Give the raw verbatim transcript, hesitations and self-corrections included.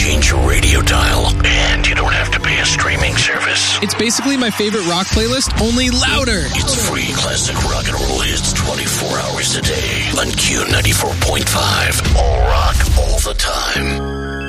change your radio dial, and you don't have to pay a streaming service. It's basically my favorite rock playlist, only louder. It's free classic rock and roll hits twenty-four hours a day on Q ninety-four point five. All rock, all the time.